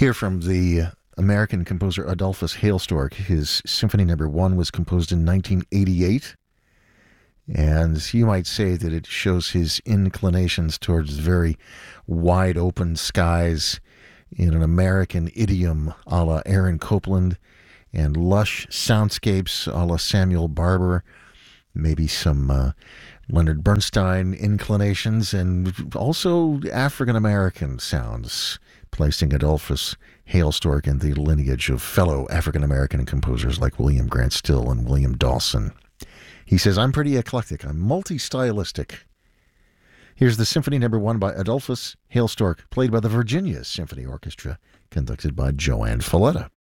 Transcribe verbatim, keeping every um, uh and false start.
Here from the American composer Adolphus Hailstork. His Symphony Number One was composed in nineteen eighty-eight, and you might say that it shows his inclinations towards very wide open skies in an American idiom a la Aaron Copland, and lush soundscapes a la Samuel Barber, maybe some uh, Leonard Bernstein inclinations, and also African-American sounds, placing Adolphus Hailstork in the lineage of fellow African-American composers like William Grant Still and William Dawson. He says, I'm pretty eclectic. I'm multi-stylistic. Here's the Symphony Number One by Adolphus Hailstork, played by the Virginia Symphony Orchestra, conducted by Joanne Falletta.